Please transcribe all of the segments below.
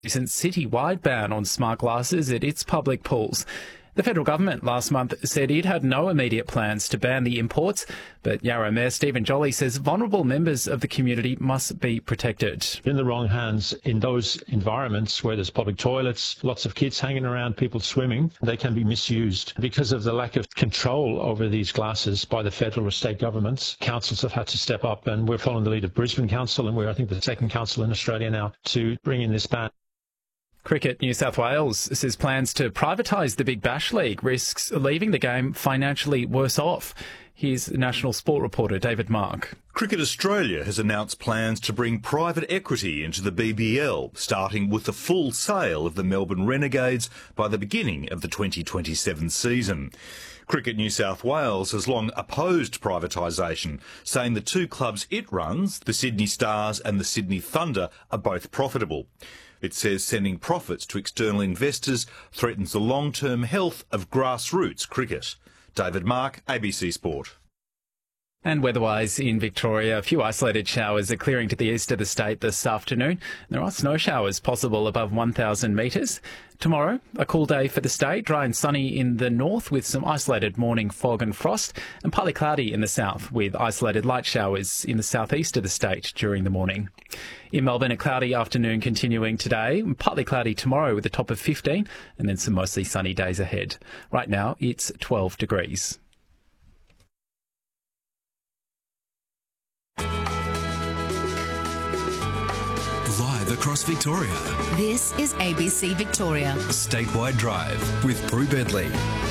recent citywide ban on smart glasses at its public pools. The federal government last month said it had no immediate plans to ban the imports, but Yarra Mayor Stephen Jolly says vulnerable members of the community must be protected. In the wrong hands, in those environments where there's public toilets, lots of kids hanging around, people swimming, they can be misused. Because of the lack of control over these glasses by the federal or state governments, councils have had to step up, and we're following the lead of Brisbane Council, and we're, I think, the second council in Australia now to bring in this ban. Cricket New South Wales says plans to privatise the Big Bash League risks leaving the game financially worse off. Here's national sport reporter David Mark. Cricket Australia has announced plans to bring private equity into the BBL, starting with the full sale of the Melbourne Renegades by the beginning of the 2027 season. Cricket New South Wales has long opposed privatisation, saying the two clubs it runs, the Sydney Stars and the Sydney Thunder, are both profitable. It says sending profits to external investors threatens the long-term health of grassroots cricket. David Mark, ABC Sport. And weather-wise in Victoria, a few isolated showers are clearing to the east of the state this afternoon. There are snow showers possible above 1,000 metres. Tomorrow, a cool day for the state, dry and sunny in the north with some isolated morning fog and frost, and partly cloudy in the south with isolated light showers in the southeast of the state during the morning. In Melbourne, a cloudy afternoon continuing today, partly cloudy tomorrow with a top of 15, and then some mostly sunny days ahead. Right now, it's 12 degrees. Live across Victoria. This is ABC Victoria. Statewide Drive with Prue Bedley.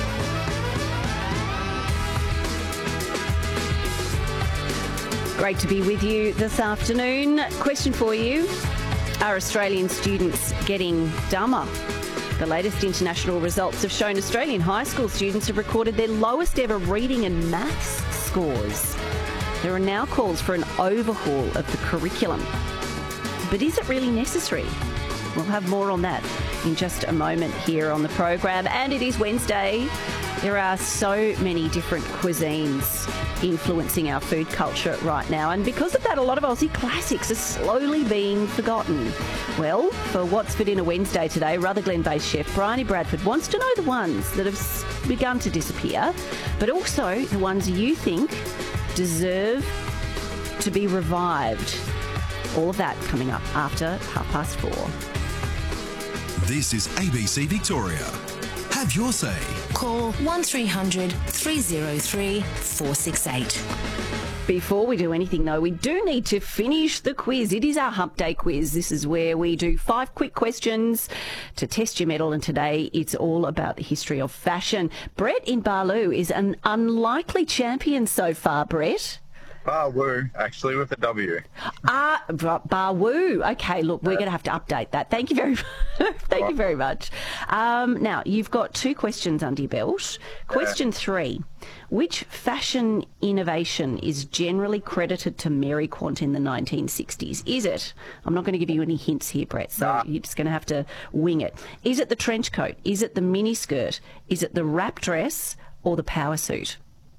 Great to be with you this afternoon. Question for you. Are Australian students getting dumber? The latest international results have shown Australian high school students have recorded their lowest ever reading and maths scores. There are now calls for an overhaul of the curriculum. But is it really necessary? We'll have more on that in just a moment here on the program. And it is Wednesday. There are so many different cuisines influencing our food culture right now. And because of that, a lot of Aussie classics are slowly being forgotten. Well, for What's for Dinner Wednesday today, Rutherglen-based chef Bryony Bradford wants to know the ones that have begun to disappear, but also the ones you think deserve to be revived. All of that coming up after 4:30. This is ABC Victoria. Have your say. Call 1300 303 468. Before we do anything, though, we do need to finish the quiz. It is our Hump Day quiz. This is where we do 5 quick questions to test your mettle, and today it's all about the history of fashion. Brett in Barloo is an unlikely champion so far, Brett. Barwoo, actually, with a W. Barwoo. Okay, look, we're going to have to update that. Thank you very much. Thank you very much. Now, you've got 2 questions under your belt. Question 3. Which fashion innovation is generally credited to Mary Quant in the 1960s? Is it? I'm not going to give you any hints here, Brett, so you're just going to have to wing it. Is it the trench coat? Is it the miniskirt? Is it the wrap dress or the power suit?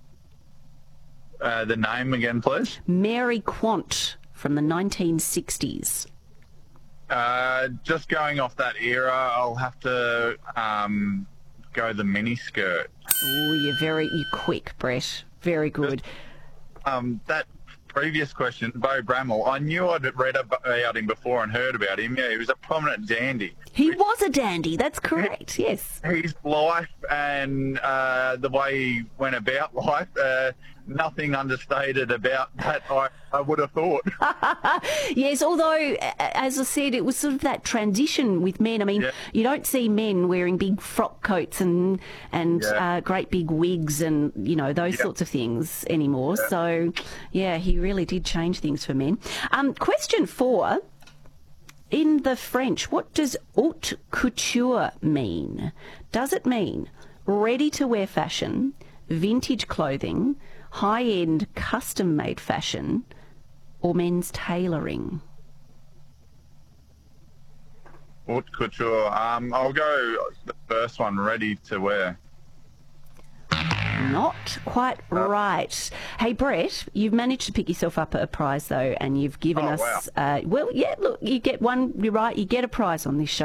The name again, please. Mary Quant from the 1960s. Just going off that era, I'll have to go the miniskirt. Oh, you're quick, Brett. Very good. That previous question, Beau Brummell, I knew I'd read about him before and heard about him. Yeah, he was a prominent dandy. He was a dandy, that's correct, yes. His life and the way he went about life, nothing understated about that, I would have thought. Yes, although, as I said, it was sort of that transition with men. I mean, You don't see men wearing big frock coats and great big wigs and, those sorts of things anymore. So, yeah, he really did change things for men. Question 4. In the French, what does haute couture mean? Does it mean ready-to-wear fashion, vintage clothing, high-end custom-made fashion, or men's tailoring? Haute couture. I'll go the first one, ready to wear. Not quite right. Hey, Brett, you've managed to pick yourself up a prize, though, and you've given us... Wow. Look, you get one, you're right, you get a prize on this show.